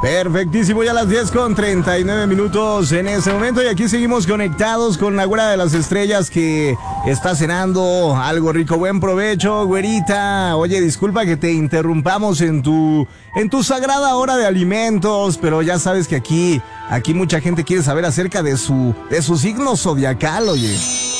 Perfectísimo, ya a las 10:39 en ese momento y aquí seguimos conectados con la güera de las estrellas que está cenando algo rico. Buen provecho, güerita. Oye, disculpa que te interrumpamos en tu sagrada hora de alimentos, pero ya sabes que aquí mucha gente quiere saber acerca de su signo zodiacal, oye.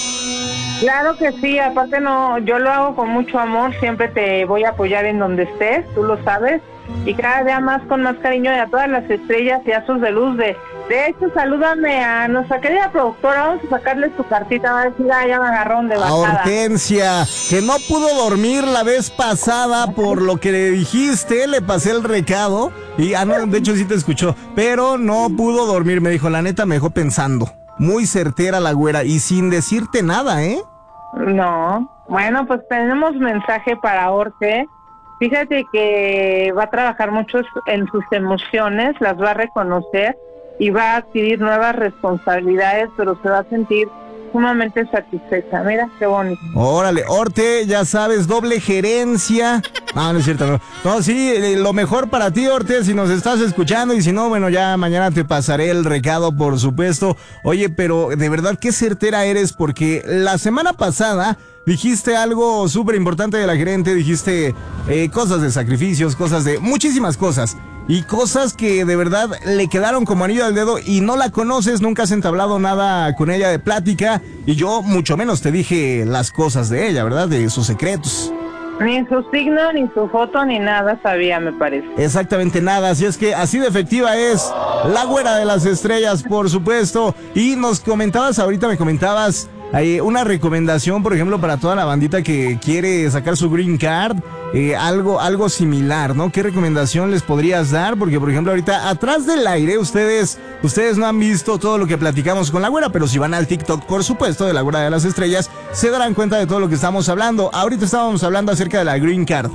Claro que sí, aparte no, yo lo hago con mucho amor, siempre te voy a apoyar en donde estés, tú lo sabes, y cada día más con más cariño y a todas las estrellas y a sus de luz de hecho, salúdame a nuestra querida productora, vamos a sacarle su cartita, a ver si ya me agarraron de bajada. A Hortensia, que no pudo dormir la vez pasada por lo que le dijiste, le pasé el recado, y no, de hecho sí te escuchó, pero no pudo dormir, me dijo, la neta me dejó pensando. Muy certera la güera y sin decirte nada, ¿eh? No, bueno, pues tenemos mensaje para Orte. Fíjate que va a trabajar mucho en sus emociones, las va a reconocer y va a adquirir nuevas responsabilidades, pero se va a sentir sumamente satisfecha. Mira, qué bonito. Órale, Orte, ya sabes, doble gerencia. No es cierto, no. No, sí, lo mejor para ti, Orte, si nos estás escuchando, y si no, bueno, ya mañana te pasaré el recado, por supuesto. Oye, pero de verdad, qué certera eres, porque la semana pasada dijiste algo súper importante de la gerente, dijiste cosas de sacrificios, cosas de muchísimas cosas. Y cosas que de verdad le quedaron como anillo al dedo y no la conoces, nunca has entablado nada con ella de plática y yo mucho menos te dije las cosas de ella, ¿verdad? De sus secretos. Ni su signo, ni su foto, ni nada sabía, me parece. Exactamente nada, así es que así de efectiva es la güera de las estrellas, por supuesto. Y nos comentabas, ahorita me comentabas una recomendación, por ejemplo, para toda la bandita que quiere sacar su green card, algo similar, ¿no? ¿Qué recomendación les podrías dar? Porque, por ejemplo, ahorita atrás del aire, ustedes no han visto todo lo que platicamos con la güera, pero si van al TikTok, por supuesto, de la güera de las estrellas, se darán cuenta de todo lo que estamos hablando. Ahorita estábamos hablando acerca de la green card.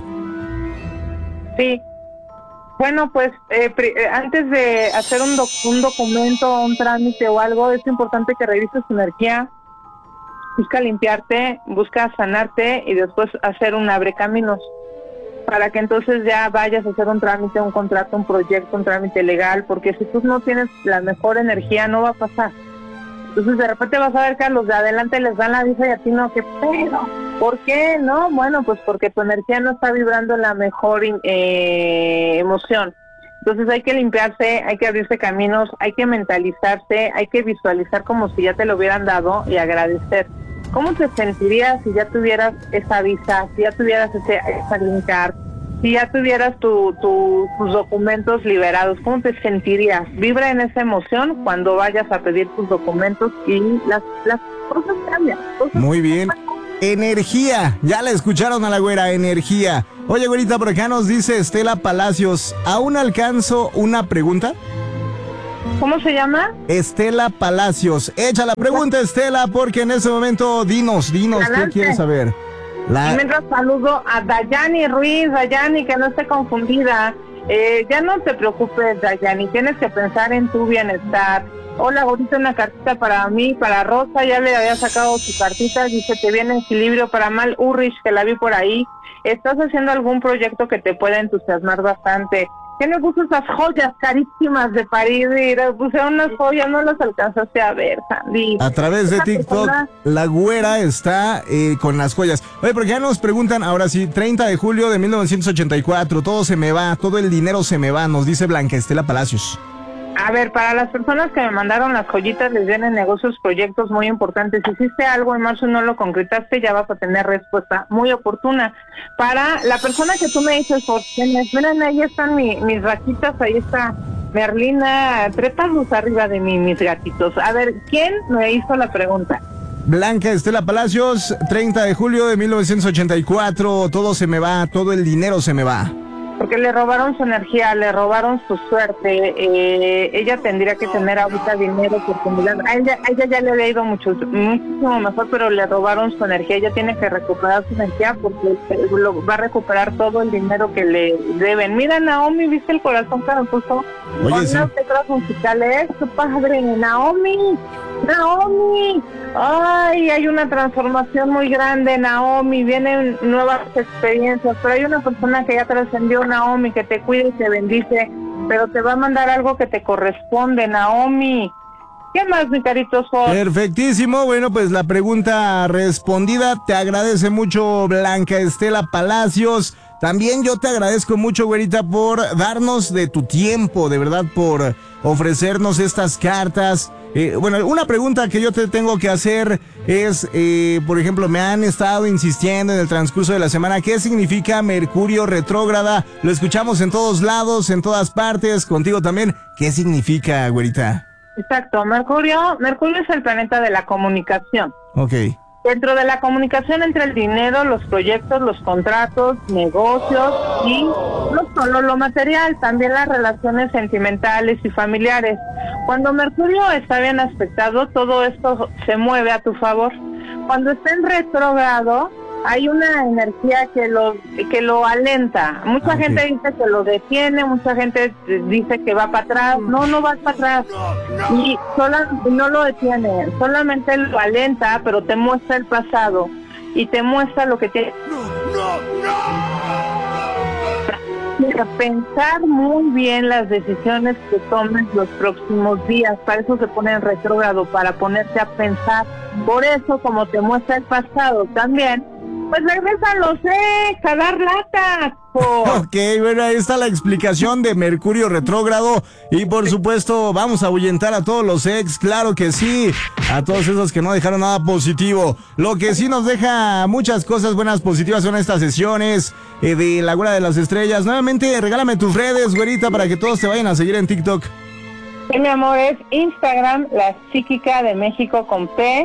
Sí. Bueno, pues antes de hacer un documento, un trámite o algo, es importante que revises tu energía. Busca limpiarte, busca sanarte y después hacer un abrecaminos para que entonces ya vayas a hacer un trámite, un contrato, un proyecto, un trámite legal, porque si tú no tienes la mejor energía no va a pasar. Entonces de repente vas a ver que a los de adelante les dan la visa y a ti no, ¿qué pedo? ¿Por qué? No, bueno, pues porque tu energía no está vibrando en la mejor emoción. Entonces hay que limpiarse, hay que abrirse caminos, hay que mentalizarse, hay que visualizar como si ya te lo hubieran dado y agradecer. ¿Cómo te sentirías si ya tuvieras esa visa, si ya tuvieras esa green card, si ya tuvieras tus documentos liberados? ¿Cómo te sentirías? Vibra en esa emoción cuando vayas a pedir tus documentos y las cosas cambian. Muy bien. Energía, ya la escucharon a la güera, energía. Oye, güerita, por acá nos dice Estela Palacios, ¿aún alcanzo una pregunta? ¿Cómo se llama? Estela Palacios. Echa la pregunta, Estela, porque en ese momento, dinos, ¿qué quieres saber? Y mientras saludo a Dayani Ruiz, Dayani, que no esté confundida. Ya no te preocupes, Dayani, tienes que pensar en tu bienestar. Hola, ahorita una cartita para mí, para Rosa, ya le había sacado su cartita, dice que viene en equilibrio para Mal Urrich, que la vi por ahí. ¿Estás haciendo algún proyecto que te pueda entusiasmar bastante? ¿Qué me puso esas joyas carísimas de París? Puse unas joyas, no las alcanzaste a ver, Sandy. A través de TikTok, la güera está con las joyas. Oye, porque ya nos preguntan, ahora sí, 30 de julio de 1984, todo se me va, todo el dinero se me va, nos dice Blanca Estela Palacios. A ver, para las personas que me mandaron las joyitas, les vienen negocios, proyectos muy importantes. Si hiciste algo en marzo y no lo concretaste, ya vas a tener respuesta muy oportuna. Para la persona que tú me dices, miren, ahí están mis ratitas, ahí está Merlina, trépalos arriba de mí, mis gatitos. A ver, ¿quién me hizo la pregunta? Blanca Estela Palacios, 30 de julio de 1984, todo se me va, todo el dinero se me va. Porque le robaron su energía, le robaron su suerte. Ella tendría que tener ahorita dinero, oportunidad. A ella ya le había ido muchísimo mejor, pero le robaron su energía. Ella tiene que recuperar su energía porque va a recuperar todo el dinero que le deben. Mira, Naomi, ¿viste el corazón que me puso? Oye, sí. Unas letras musicales, su padre, Naomi. Ay, hay una transformación muy grande, Naomi, vienen nuevas experiencias, pero hay una persona que ya trascendió, Naomi, que te cuida y te bendice, pero te va a mandar algo que te corresponde, Naomi. ¿Qué más, mi carito Sol? Perfectísimo, bueno, pues la pregunta respondida. Te agradece mucho Blanca Estela Palacios. También yo te agradezco mucho, güerita, por darnos de tu tiempo, de verdad, por ofrecernos estas cartas. Bueno, una pregunta que yo te tengo que hacer es, por ejemplo, me han estado insistiendo en el transcurso de la semana, ¿qué significa Mercurio retrógrada? Lo escuchamos en todos lados, en todas partes, contigo también. ¿Qué significa, güerita? Exacto, Mercurio es el planeta de la comunicación. Ok. Dentro de la comunicación entre el dinero, los proyectos, los contratos, negocios y no solo lo material, también las relaciones sentimentales y familiares. Cuando Mercurio está bien aspectado, todo esto se mueve a tu favor. Cuando está en retrógrado, hay una energía que lo alenta. Mucha gente dice que lo detiene, mucha gente dice que va para atrás. No vas para atrás. Y no lo detiene, solamente lo alenta, pero te muestra el pasado y te muestra lo que tiene. Pensar muy bien las decisiones que tomes los próximos días. Para eso se pone en retrógrado, para ponerte a pensar. Por eso, como te muestra el pasado también, pues regresa a los ex a dar lata. Ok, bueno, ahí está la explicación de Mercurio retrógrado. Y por supuesto, vamos a ahuyentar a todos los ex, claro que sí. A todos esos que no dejaron nada positivo. Lo que sí nos deja muchas cosas buenas positivas son estas sesiones de La Güera de las Estrellas. Nuevamente, regálame tus redes, güerita, para que todos te vayan a seguir en TikTok. Sí, mi amor, es Instagram, La Psíquica de México con P.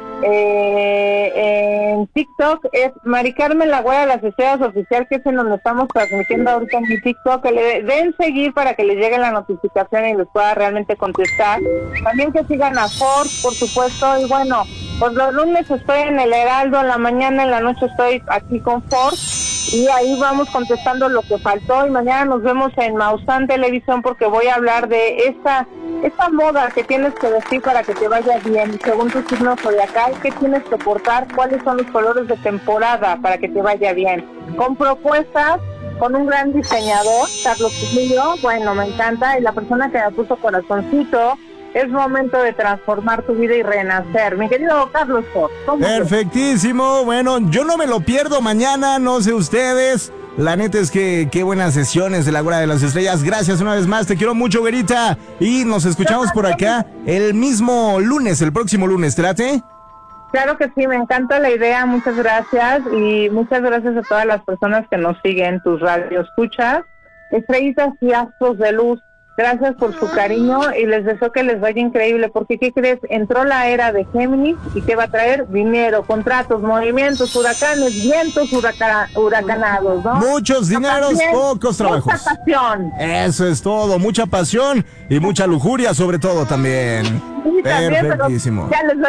En TikTok es Mari Carmen La Güera de las Estrellas Oficial, que es en donde estamos transmitiendo ahorita en mi TikTok. Que le den seguir para que les llegue la notificación y les pueda realmente contestar. También que sigan a Ford, por supuesto. Y bueno, pues los lunes estoy en el Heraldo, en la mañana, en la noche estoy aquí con Ford. Y ahí vamos contestando lo que faltó. Y mañana nos vemos en Maussan Televisión, porque voy a hablar de esta moda que tienes que vestir para que te vaya bien, según tu signo zodiacal, qué tienes que portar, cuáles son los colores de temporada para que te vaya bien. Con propuestas, con un gran diseñador, Carlos Trujillo, bueno, me encanta, y la persona que me puso corazoncito. Es momento de transformar tu vida y renacer. Mi querido Carlos Ford, ¿cómo perfectísimo, bueno, yo no me lo pierdo mañana, no sé ustedes. La neta es que qué buenas sesiones de La Güera de las Estrellas. Gracias una vez más, te quiero mucho, güerita. Y nos escuchamos por acá el mismo lunes, el próximo lunes, ¿te late? Claro que sí, me encanta la idea, muchas gracias. Y muchas gracias a todas las personas que nos siguen, tus radioescuchas, estrellitas y astros de luz. Gracias por su cariño y les deseo que les vaya increíble, porque ¿qué crees? Entró la era de Géminis y ¿qué va a traer? Dinero, contratos, movimientos, huracanes, vientos huracanados, ¿no? Muchos dineros, pocos trabajos. Mucha pasión. Eso es todo, mucha pasión y mucha lujuria sobre todo también. Sí, también, perfectísimo. Pero ya les